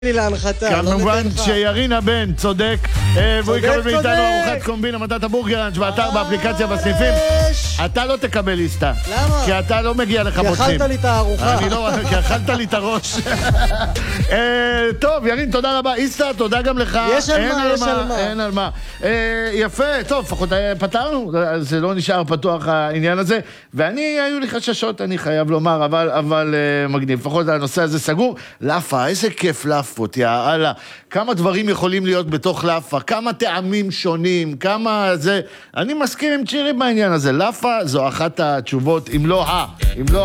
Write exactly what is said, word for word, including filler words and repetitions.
להנחתה. כמובן שירינה בן צודק, והוא יקבל מאיתנו ארוחת קומבינה, מתת הבורגראנץ' באתר, באפליקציה, בסניפים. אתה לא תקבל ליסטה. למה? כי אתה לא מגיע לך מוצאים. כי אכלת לי את הארוחה. אני לא, כי אכלת לי את הראש. טוב, ירין, תודה רבה. איסטה, תודה גם לך. יש על מה, יש על מה. אין על מה. יפה, טוב, לפחות פתרנו. זה לא נשאר פתוח העניין הזה. ואני, היו לי חששות, אני חייב לומר, אבל, אבל מגניב. לפחות הנושא הזה סגור. לאפה, איזה כיף לאפות, יאללה. כמה דברים יכולים להיות בתוך לאפה, כמה טעמים שונים, כמה זה... אני מסכים עם צ'ירי בעניין הזה. לאפה זו אחת התשובות, אם לא ה... אם לא